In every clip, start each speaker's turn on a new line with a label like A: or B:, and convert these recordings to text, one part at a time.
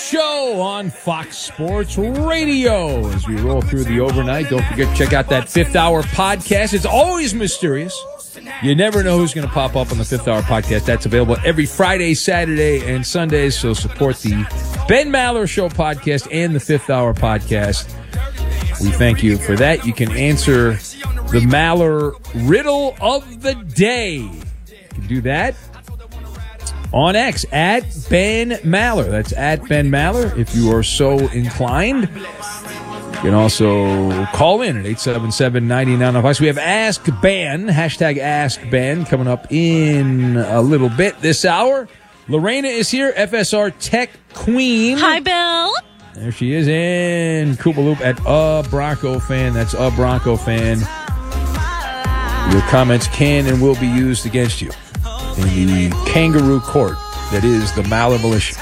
A: Show on Fox Sports Radio. As we roll through the overnight, don't forget to check out that Fifth Hour podcast. It's always mysterious. You never know who's going to pop up on the Fifth Hour podcast. That's available every Friday, Saturday, and Sunday. So support the Ben Maller Show podcast and the Fifth Hour podcast. We thank you for that. You can answer the Maller Riddle of the Day. You can do that on X, at Ben Maller. That's at Ben Maller, if you are so inclined. You can also call in at 877-9905. So we have Ask Ben, hashtag Ask Ben, coming up in a little bit this hour. Lorena is here, FSR Tech Queen.
B: Hi, Bill.
A: There she is in Koopaloop at A Bronco Fan. That's A Bronco Fan. Your comments can and will be used against you in the kangaroo court that is the Maller Militia.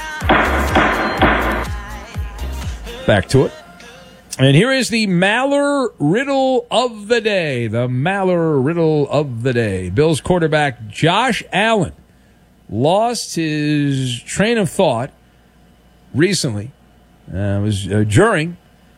A: Back to it. And here is the Maller Riddle of the Day. The Maller Riddle of the Day. Bills quarterback Josh Allen lost his train of thought recently. It was during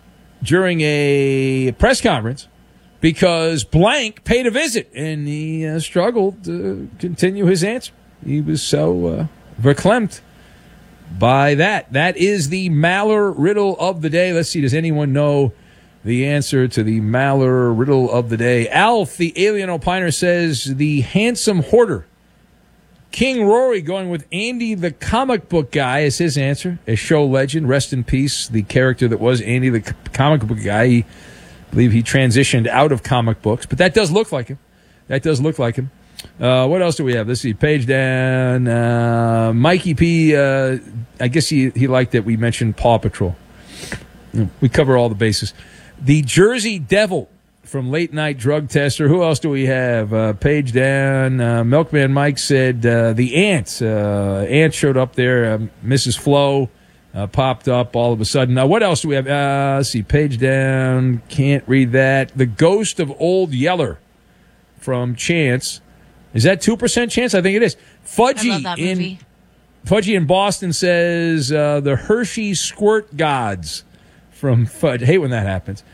A: a press conference because blank paid a visit, and he struggled to continue his answer. He was so verklempt by that. That is the Maller Riddle of the Day. Let's see, does anyone know the answer to the Maller Riddle of the Day? Alf, the alien opiner, says the handsome hoarder. King Rory going with Andy the comic book guy is his answer. A show legend, rest in peace, the character that was Andy the comic book guy. I believe he transitioned out of comic books, but that does look like him. What else do we have? Let's see, page down. Mikey P, I guess he liked that we mentioned Paw Patrol. We cover all the bases. The Jersey Devil from Late Night Drug Tester. Who else do we have? Page down. Milkman Mike said the ant. Ant showed up there. Mrs. Flo popped up all of a sudden. What else do we have? Let's see. Page down. Can't read that. The Ghost of Old Yeller from Chance. Is that 2% chance? I think it is. Fudgy
B: I love that movie.
A: Fudgy in Boston says the Hershey Squirt Gods from Fudge. Hate when that happens.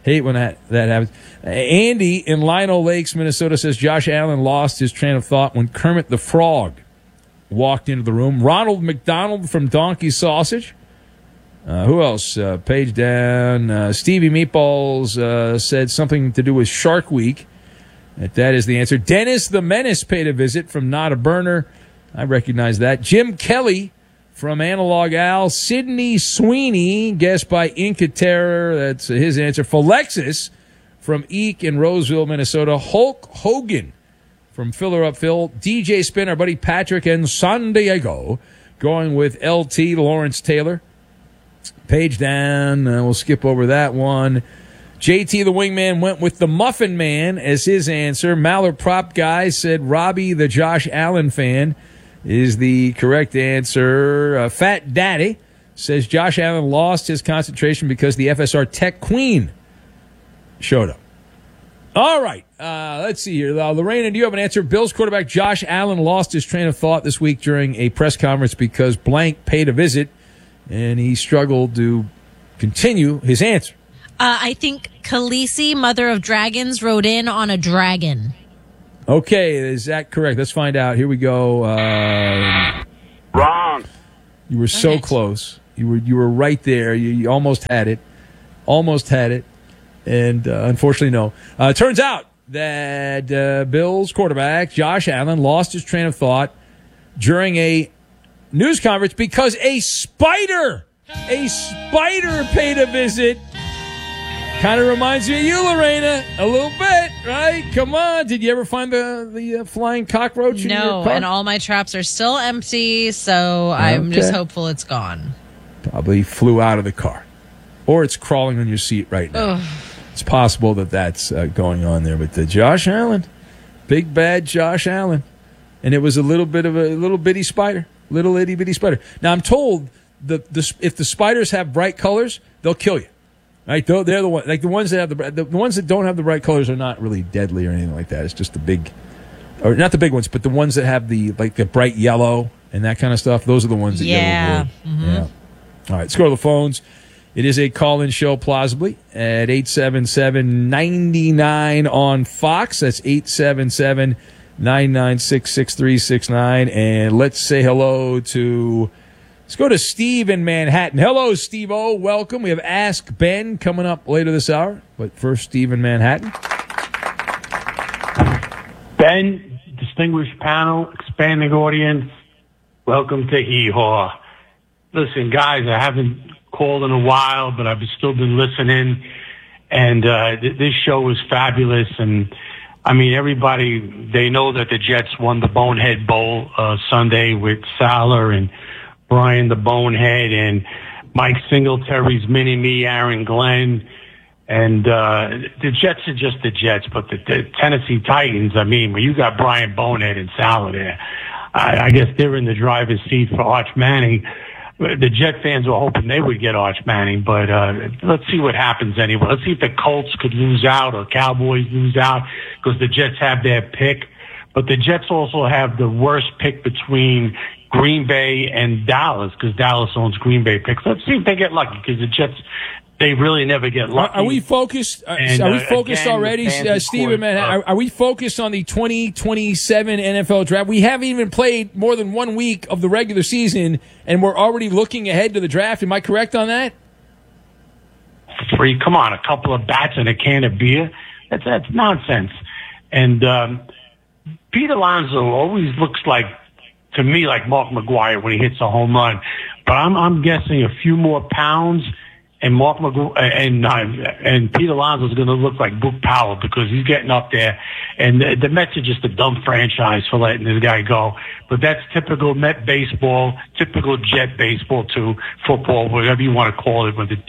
A: Andy in Lionel Lakes, Minnesota says Josh Allen lost his train of thought when Kermit the Frog walked into the room. Ronald McDonald from Donkey Sausage. Who else? Page down. Stevie Meatballs said something to do with Shark Week. That is the answer. Dennis the Menace paid a visit from Not a Burner. I recognize that. Jim Kelly from Analog Al. Sidney Sweeney, guessed by Inca Terror. That's his answer. Philexis from Eek in Roseville, Minnesota. Hulk Hogan from Filler Up Phil. DJ Spin, our buddy Patrick in San Diego, going with LT, Lawrence Taylor. Page down. We'll skip over that one. JT the Wingman went with the Muffin Man as his answer. Maller Prop Guy said Robbie the Josh Allen fan is the correct answer. Fat Daddy says Josh Allen lost his concentration because the FSR Tech Queen showed up. All right, let's see here. Lorena, do you have an answer? Bills quarterback Josh Allen lost his train of thought this week during a press conference because blank paid a visit, and he struggled to continue his answer.
B: I think Khaleesi, Mother of Dragons, rode in on a dragon.
A: Okay, is that correct? Let's find out. Here we go.
C: Wrong.
A: You were so close. You were right there. You almost had it. And unfortunately, no. Turns out that Bills quarterback Josh Allen lost his train of thought during a news conference because a spider paid a visit. Kind of reminds me of you, Lorena, a little bit, right? Come on. Did you ever find the flying cockroach in your car?
B: No, and all my traps are still empty, so I'm just hopeful it's gone.
A: Probably flew out of the car. Or it's crawling on your seat right now. Ugh. It's possible that that's going on there. But Josh Allen, big bad Josh Allen. And it was a little bitty spider, little itty bitty spider. Now, I'm told if the spiders have bright colors, they'll kill you. Right? They're the ones, like the ones that have the ones that don't have the bright colors are not really deadly or anything like that. It's just the big, or not the big ones, but the ones that have the bright yellow and that kind of stuff. Those are the ones that you avoid. Mm-hmm. Yeah. All right, let's go to the phones. It is a call-in show, plausibly, at 877-99 on Fox. That's 877-996-6369. And let's say hello to, let's go to Steve in Manhattan. Hello, Steve-O. Welcome. We have Ask Ben coming up later this hour. But first, Steve in Manhattan.
C: Ben, distinguished panel, expanding audience, welcome to Hee Haw. Listen, guys, I haven't called in a while, but I've still been listening, and this show is fabulous. And I mean, everybody, they know that the Jets won the Bonehead Bowl Sunday with Salah and Brian the Bonehead and Mike Singletary's mini-me, Aaron Glenn. And the Jets are just the Jets, but the Tennessee Titans, I mean, when you got Brian Bonehead and Salah there, I guess they're in the driver's seat for Arch Manning. The Jet fans were hoping they would get Arch Manning, but let's see what happens anyway. Let's see if the Colts could lose out or Cowboys lose out, because the Jets have their pick. But the Jets also have the worst pick between Green Bay and Dallas, because Dallas owns Green Bay picks. Let's see if they get lucky, because the Jets, they really never get lucky.
A: Are we focused? Are we focused again, already, Steve? Are we focused on the 2027 NFL draft? We haven't even played more than 1 week of the regular season, and we're already looking ahead to the draft. Am I correct on that?
C: Come on, a couple of bats and a can of beer. That's nonsense. And Pete Alonso always looks like, to me, like Mark McGwire when he hits a home run. But I'm guessing a few more pounds. And Mark and Pete Alonso is going to look like Book Powell, because he's getting up there. And the Mets are just a dumb franchise for letting this guy go. But that's typical Met baseball, typical Jet baseball too, football, whatever you want to call it, with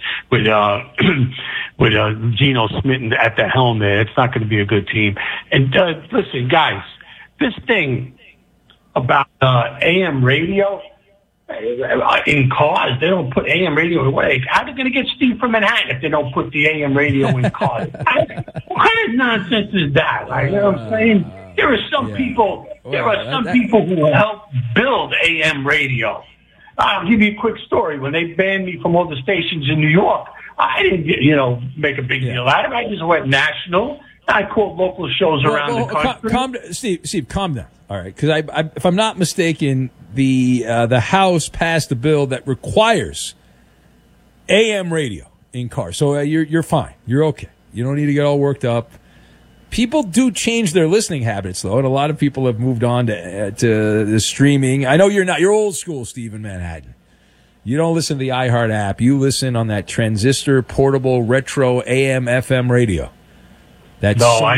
C: Geno Smith at the helm there. It's not going to be a good team. And listen, guys, this thing about AM radio. In cars, they don't put AM radio away. How are they going to get Steve from Manhattan if they don't put the AM radio in cars? What kind of nonsense is that? Like, you know what I'm saying? There are some people. There are some people who help build AM radio. I'll give you a quick story. When they banned me from all the stations in New York, I didn't, make a big deal out of it. I just went national. I called local shows around the country.
A: Steve, calm down. All right, because if I'm not mistaken, the House passed a bill that requires AM radio in cars. So you're fine. You're okay. You don't need to get all worked up. People do change their listening habits, though, and a lot of people have moved on to the streaming. I know you're not. You're old school, Steve, in Manhattan. You don't listen to the iHeart app. You listen on that transistor, portable, retro AM, FM radio. That's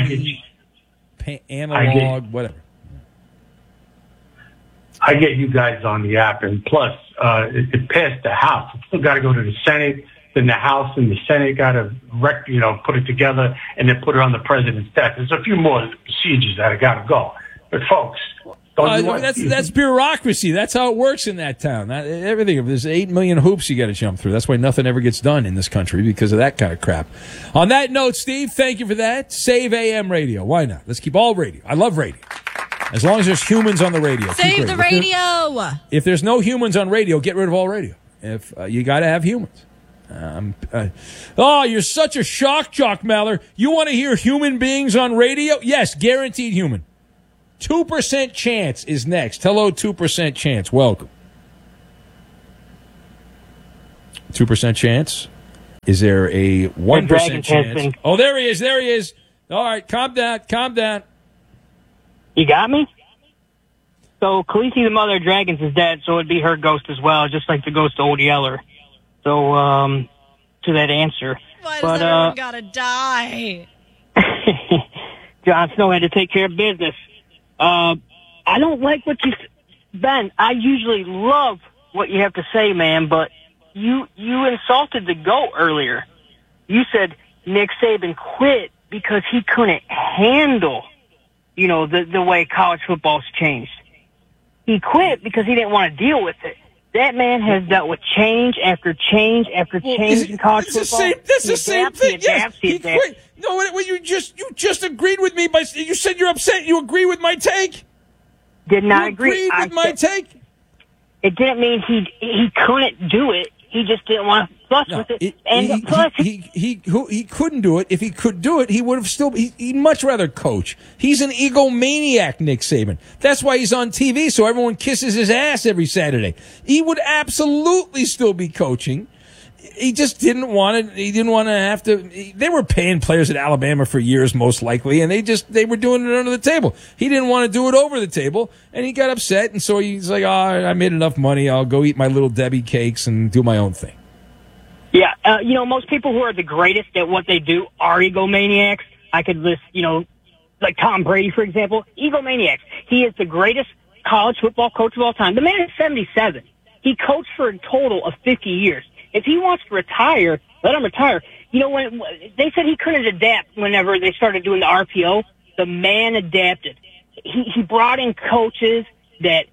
A: analog, whatever.
C: I get you guys on the app, and plus, it passed the House. It still got to go to the Senate, then the House and the Senate got to put it together, and then put it on the president's desk. There's a few more procedures that have got to go. But folks,
A: that's bureaucracy. That's how it works in that town. Everything. There's 8 million hoops you got to jump through. That's why nothing ever gets done in this country, because of that kind of crap. On that note, Steve, thank you for that. Save AM radio. Why not? Let's keep all radio. I love radio. As long as there's humans on the radio.
B: Save the radio.
A: If there's no humans on radio, get rid of all radio. If you got to have humans. You're such a shock jock, Maller. You want to hear human beings on radio? Yes, guaranteed human. 2% chance is next. Hello, 2% chance. Welcome. 2% chance. Is there a 1% chance? Oh, there he is. There he is. All right, calm down. Calm down.
D: You got me? So, Khaleesi, the mother of dragons, is dead, so it'd be her ghost as well, just like the ghost of Old Yeller. So, to that answer.
B: Why does everyone gotta die?
D: Jon Snow had to take care of business. I don't like what Ben, I usually love what you have to say, man, but you insulted the GOAT earlier. You said Nick Saban quit because he couldn't handle the way college football's changed. He quit because he didn't want to deal with it. That man has dealt with change after change after change in college football.
A: That's the same thing. Yes, he quit. No, you just agreed with me by you said you're upset. You agree with my take.
D: Did not agree.
A: Agreed with my take.
D: It didn't mean he couldn't do it. He just didn't want to fuss with it. And plus,
A: he couldn't do it. If he could do it, he would have still. He'd much rather coach. He's an egomaniac, Nick Saban. That's why he's on TV, so everyone kisses his ass every Saturday. He would absolutely still be coaching. He just didn't want to. He didn't want to have to. They were paying players at Alabama for years, most likely, and they were doing it under the table. He didn't want to do it over the table, and he got upset. And so he's like, "Oh, I made enough money. I'll go eat my little Debbie cakes and do my own thing."
D: Yeah, most people who are the greatest at what they do are egomaniacs. I could list, like Tom Brady, for example, egomaniacs. He is the greatest college football coach of all time. The man is 77. He coached for a total of 50 years. If he wants to retire, let him retire. When they said he couldn't adapt whenever they started doing the RPO, the man adapted. He brought in coaches that,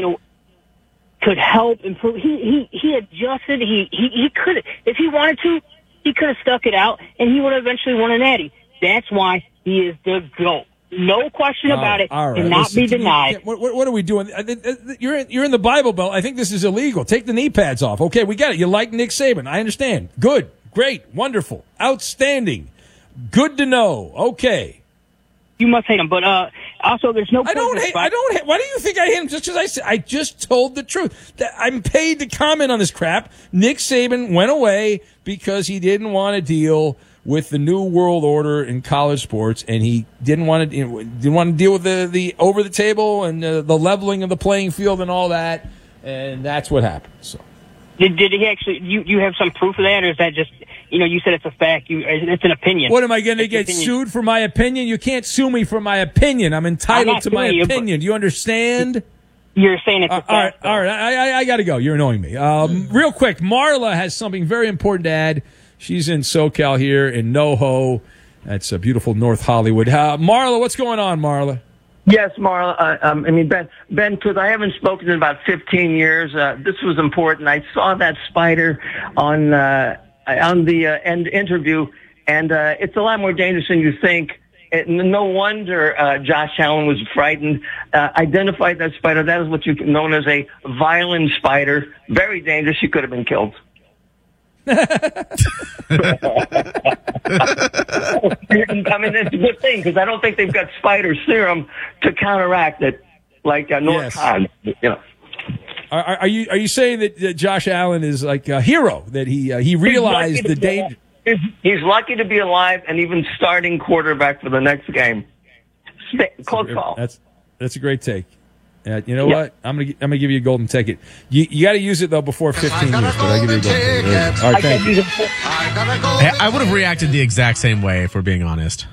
D: could help improve. He adjusted. He could, if he wanted to, he could have stuck it out, and he would have eventually won a natty. That's why he is the GOAT. No question about it.
A: All right.
D: Cannot be denied.
A: What are we doing? You're in the Bible Belt. I think this is illegal. Take the knee pads off. Okay, we got it. You like Nick Saban. I understand. Good. Great. Wonderful. Outstanding. Good to know. Okay.
D: You must hate him, but also there's no.
A: I don't hate. Why do you think I hate him? Just because I just told the truth. I'm paid to comment on this crap. Nick Saban went away because he didn't want to deal with the new world order in college sports, and he didn't want to deal with the over the table and the leveling of the playing field and all that, and that's what happened. So,
D: did he actually? You have some proof of that, or is that just you said it's a fact? It's an opinion.
A: What am I going to get sued for my opinion? You can't sue me for my opinion. I'm entitled to my opinion. Do you understand?
D: You're saying it's a fact.
A: All right. I got to go. You're annoying me. Real quick, Marla has something very important to add. She's in SoCal here in NoHo. That's a beautiful North Hollywood. Marla, what's going on, Marla?
E: Yes, Marla. Ben, because I haven't spoken in about 15 years. This was important. I saw that spider on the end interview, and it's a lot more dangerous than you think. No wonder Josh Allen was frightened. Identified that spider. That is what you known as a violent spider. Very dangerous. She could have been killed. It's a good thing because I don't think they've got spider serum to counteract it like North Con.
A: Are you saying that Josh Allen is like a hero, that he realized the danger?
E: He's lucky to be alive and even starting quarterback for the next game. Close call.
A: That's a great take. You know what? I'm gonna give you a golden ticket. You got to use it though before 15 years. But I give you a golden ticket. All right, thank you.
F: I would have reacted the exact same way, if we're being honest.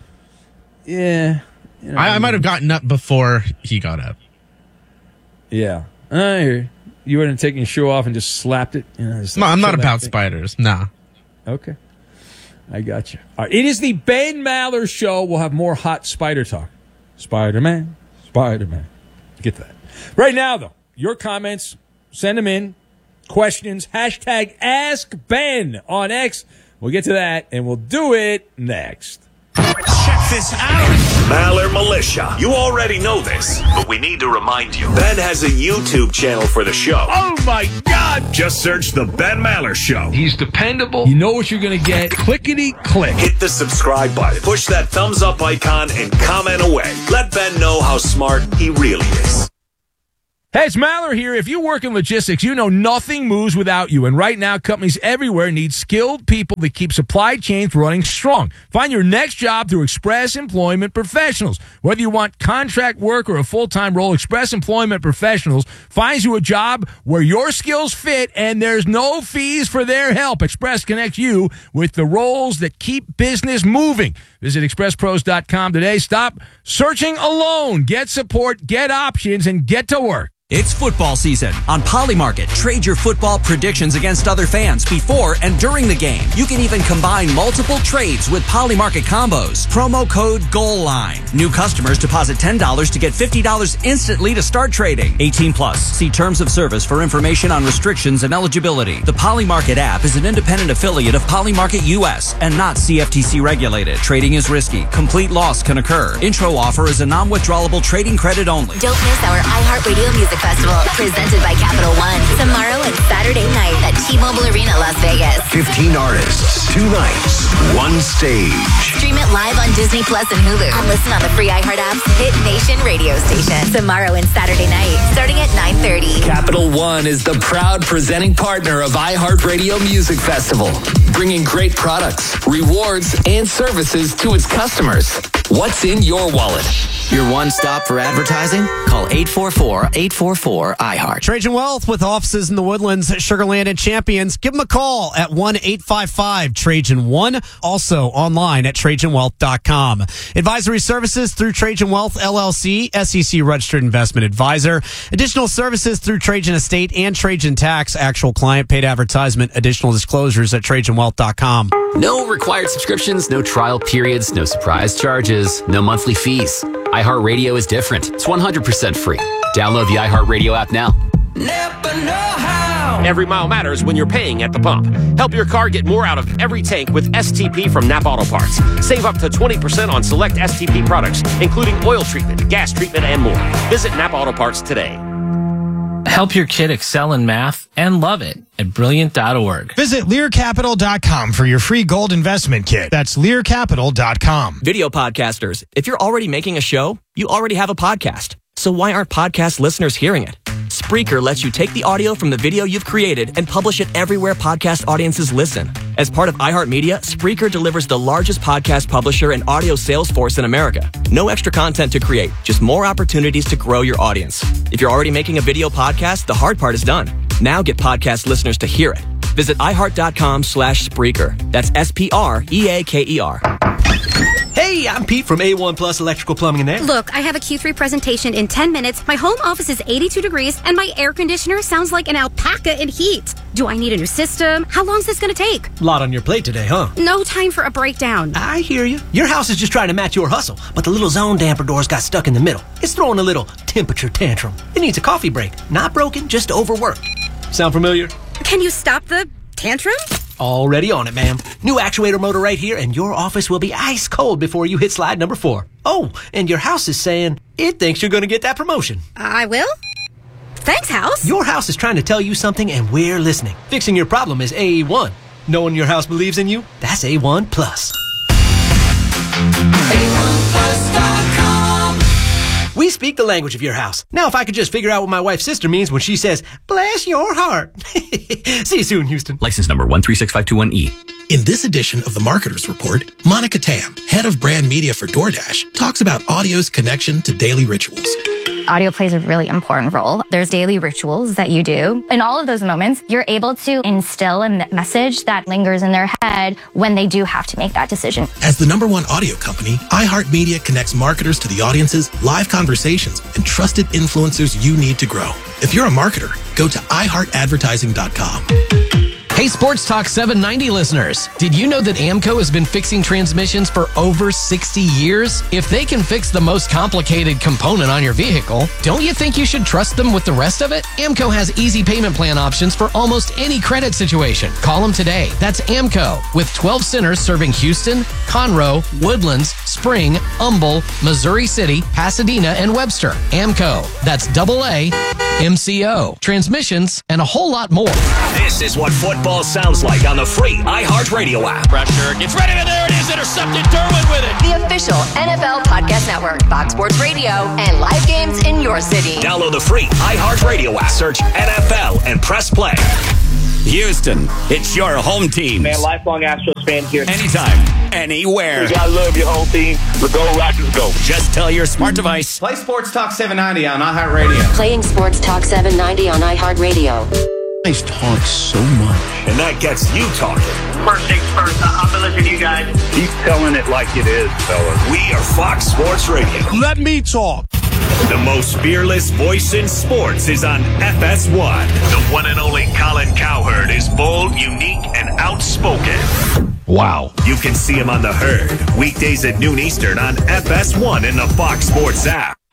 A: Yeah,
F: I might have gotten up before he got up.
A: Yeah, I hear you. You wouldn't have taken your shoe off and just slapped it.
F: I'm not about spiders. Nah.
A: Okay, I got you. All right, it is the Ben Maller Show. We'll have more hot spider talk. Spider-Man. Get that. Right now, though, your comments, send them in. Questions, hashtag #AskBen on X. We'll get to that, and we'll do it next.
G: Check this out. Maller Militia. You already know this, but we need to remind you. Ben has a YouTube channel for the show.
A: Oh, my God.
G: Just search The Ben Maller Show.
A: He's dependable. You know what you're going to get. Clickety-click.
G: Hit the subscribe button. Push that thumbs up icon and comment away. Let Ben know how smart he really is.
A: Hey, it's Maller here. If you work in logistics, you know nothing moves without you. And right now, companies everywhere need skilled people that keep supply chains running strong. Find your next job through Express Employment Professionals. Whether you want contract work or a full-time role, Express Employment Professionals finds you a job where your skills fit and there's no fees for their help. Express connects you with the roles that keep business moving. Visit expresspros.com today. Stop searching alone. Get support, get options, and get to work.
H: It's football season. On Polymarket, trade your football predictions against other fans before and during the game. You can even combine multiple trades with Polymarket combos. Promo code GOALLINE. New customers deposit $10 to get $50 instantly to start trading. 18 plus. See terms of service for information on restrictions and eligibility. The Polymarket app is an independent affiliate of Polymarket US and not CFTC regulated. Trading is risky. Complete loss can occur. Intro offer is a non-withdrawable trading credit only.
I: Don't miss our iHeartRadio Music Festival, presented by Capital One, tomorrow and Saturday night at at T-Mobile Arena, Las Vegas.
G: 15 artists, 2 nights, 1 stage.
I: Stream it live on Disney Plus and Hulu. And listen on the free iHeart app's Hit Nation radio station. Tomorrow and Saturday night, starting at 9:30.
J: Capital One is the proud presenting partner of iHeartRadio Music Festival, bringing great products, rewards, and services to its customers. What's in your wallet?
H: Your one stop for advertising? Call 844-844-iHeart.
F: Trajan Wealth with offices in the Woodlands, Sugarland, and Champions. Give them a call at 1-855-TRAJAN1. Also online at TrajanWealth.com. Advisory services through Trajan Wealth, LLC, SEC Registered Investment Advisor. Additional services through Trajan Estate and Trajan Tax. Actual client paid advertisement. Additional disclosures at TrajanWealth.com.
K: No required subscriptions, no trial periods, no surprise charges, no monthly fees. iHeartRadio is different. It's 100% free. Download the iHeartRadio app now.
L: Never know how. Every mile matters when you're paying at the pump. Help your car get more out of every tank with STP from Napa Auto Parts. Save up to 20% on select STP products, including oil treatment, gas treatment, and more. Visit Napa Auto Parts today.
M: Help your kid excel in math and love it at Brilliant.org.
N: Visit LearCapital.com for your free gold investment kit. That's LearCapital.com.
O: Video podcasters, if you're already making a show, you already have a podcast. So why aren't podcast listeners hearing it? Spreaker lets you take the audio from the video you've created and publish it everywhere podcast audiences listen. As part of iHeartMedia, Spreaker delivers the largest podcast publisher and audio sales force in America. No extra content to create, just more opportunities to grow your audience. If you're already making a video podcast, the hard part is done. Now get podcast listeners to hear it. Visit iHeart.com/Spreaker. That's SPREAKER.
P: Hey, I'm Pete from A1 Plus Electrical Plumbing and Air.
Q: Look, I have a Q3 presentation in 10 minutes. My home office is 82 degrees, and my air conditioner sounds like an alpaca in heat. Do I need a new system? How long is this going to take?
P: A lot on your plate today, huh?
Q: No time for a breakdown.
P: I hear you. Your house is just trying to match your hustle, but the little zone damper doors got stuck in the middle. It's throwing a little temperature tantrum. It needs a coffee break. Not broken, just overworked. Sound familiar?
Q: Can you stop the tantrum?
P: Already on it, ma'am. New actuator motor right here, and your office will be ice cold before you hit slide number 4. Oh, and your house is saying it thinks you're going to get that promotion.
Q: I will? Thanks, house.
P: Your house is trying to tell you something, and we're listening. Fixing your problem is A1. Knowing your house believes in you, that's A1 Plus. A1plus.com. We speak the language of your house. Now, if I could just figure out what my wife's sister means when she says, bless your heart. See you soon, Houston.
R: License number 136521E.
S: In this edition of the Marketer's Report, Monica Tam, head of brand media for DoorDash, talks about audio's connection to daily rituals.
T: Audio plays a really important role. There's daily rituals that you do. In all of those moments, you're able to instill a message that lingers in their head when they do have to make that decision.
S: As the #1 audio company, iHeartMedia connects marketers to the audiences, live conversations, and trusted influencers you need to grow. If you're a marketer, go to iHeartAdvertising.com.
U: Hey, Sports Talk 790 listeners. Did you know that AMCO has been fixing transmissions for over 60 years? If they can fix the most complicated component on your vehicle, don't you think you should trust them with the rest of it? AMCO has easy payment plan options for almost any credit situation. Call them today. That's AMCO, with 12 centers serving Houston, Conroe, Woodlands, Spring, Humble, Missouri City, Pasadena, and Webster. AMCO. That's AAMCO. Transmissions and a whole lot more.
G: This is what football sounds like on the free iHeartRadio app.
L: Pressure gets ready, and there it is. Intercepted. Derwin with it.
I: The official NFL podcast network, Fox Sports Radio, and live games in your city.
G: Download the free iHeartRadio app. Search NFL and press play. Houston, it's your home team.
V: Man, lifelong Astros fan here.
G: Anytime, anywhere.
V: I love your home team. Let's go, Rockets, go.
G: Just tell your smart device.
W: Play Sports Talk 790 on iHeartRadio.
I: Playing Sports Talk 790 on iHeartRadio.
S: Guys talk so much.
G: And that gets you talking.
V: First things first, I've been listening to you guys.
W: Keep telling it like it is, fellas.
G: We are Fox Sports Radio.
N: Let me talk.
G: The most fearless voice in sports is on FS1. The one and only Colin Cowherd is bold, unique, and outspoken.
N: Wow.
G: You can see him on The Herd, weekdays at noon Eastern on FS1 in the Fox Sports app.